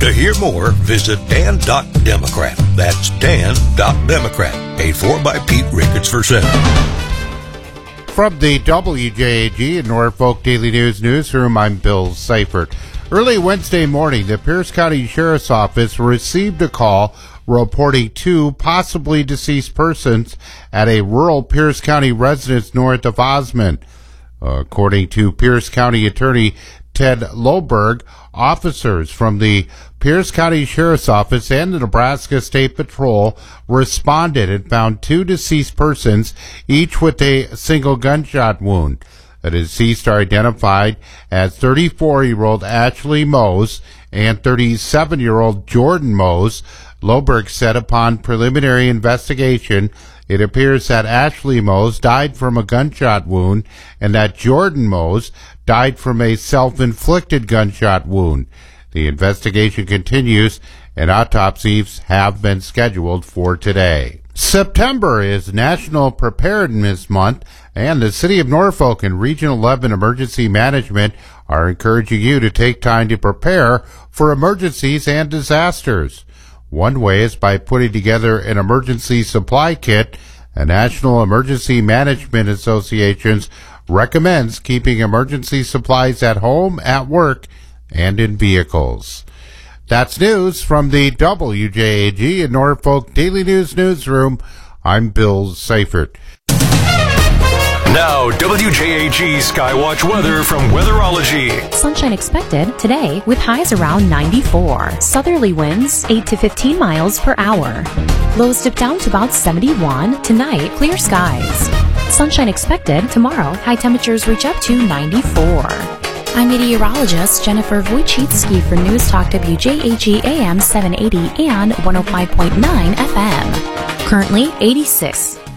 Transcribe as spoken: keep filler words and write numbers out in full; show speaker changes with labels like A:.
A: To hear more, visit dan dot democrat. That's dan dot democrat. Paid for by Pete Ricketts for Senate.
B: From the W J A G and Norfolk Daily News newsroom, I'm Bill Seifert. Early Wednesday morning, the Pierce County Sheriff's Office received a call reporting two possibly deceased persons at a rural Pierce County residence north of Osmond. According to Pierce County Attorney Ted Loberg, officers from the Pierce County Sheriff's Office and the Nebraska State Patrol responded and found two deceased persons, each with a single gunshot wound. The deceased are identified as thirty-four-year-old Ashley Mose and thirty-seven-year-old Jordan Mose. Loberg said upon preliminary investigation, it appears that Ashley Mose died from a gunshot wound and that Jordan Mose died from a self-inflicted gunshot wound. The investigation continues and autopsies have been scheduled for today. September is National Preparedness Month, and the City of Norfolk and Region eleven Emergency Management are encouraging you to take time to prepare for emergencies and disasters. One way is by putting together an emergency supply kit. The National Emergency Management Association recommends keeping emergency supplies at home, at work, and in vehicles. That's news from the W J A G and Norfolk Daily News newsroom. I'm Bill Seifert.
C: Now, W J A G Skywatch weather from Weatherology.
D: Sunshine expected today with highs around ninety-four. Southerly winds eight to fifteen miles per hour. Lows dip down to about seventy-one. Tonight, clear skies. Sunshine expected tomorrow. High temperatures reach up to ninety-four. I'm meteorologist Jennifer Wojcicki for News Talk W J A G A M seven eighty and one oh five point nine F M. Currently eighty-six.